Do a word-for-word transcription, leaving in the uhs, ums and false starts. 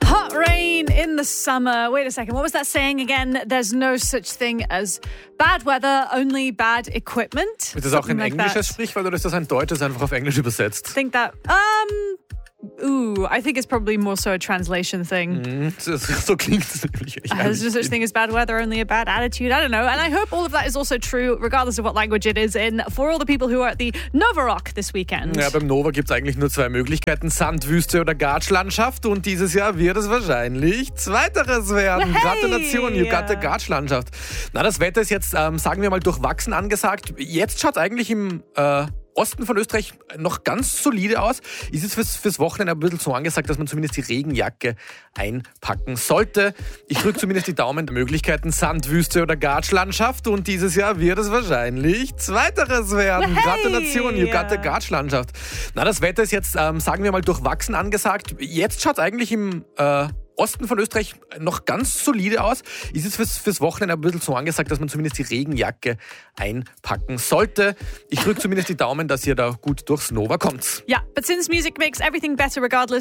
Hot rain in the summer. Wait a second, what was that saying again? There's no such thing as bad weather, only bad equipment. Ist das auch ein Something like englisches that. Sprichwort oder ist das ein deutsches einfach auf Englisch übersetzt? I think that, um, ooh, I think it's probably more so a translation thing. Mhm, so, so klingt es nämlich. Ich There's no such thing as bad weather, only a bad attitude. I don't know. And I hope all of that is also true, regardless of what language it is in, for all the people who are at the Nova Rock this weekend. Ja, beim Nova gibt es eigentlich nur zwei Möglichkeiten, Sandwüste oder Gatschlandschaft. Und dieses Jahr wird es wahrscheinlich Zweiteres werden. Hey! Gratulation, you got the Gatschlandschaft. Na, das Wetter ist jetzt, ähm, sagen wir mal, durchwachsen angesagt. Jetzt schaut es eigentlich im äh, Osten von Österreich noch ganz solide aus. Ist es fürs, fürs Wochenende ein bisschen so angesagt, dass man zumindest die Regenjacke einpacken sollte. Ich drücke zumindest die Daumen. Möglichkeiten Sandwüste oder Gatschlandschaft. Und dieses Jahr wird es wahrscheinlich Zweiteres werden. Hey! Gratulation, you got the Gatschlandschaft. Na, das Wetter ist jetzt, ähm, sagen wir mal, durchwachsen angesagt. Jetzt schaut es eigentlich im äh, Osten von Österreich noch ganz solide aus. Ist es fürs, fürs Wochenende ein bisschen so angesagt, dass man zumindest die Regenjacke einpacken sollte. Ich drücke zumindest die Daumen, dass ihr da gut durchs Nova kommt. Yeah, but since music makes everything better regardless,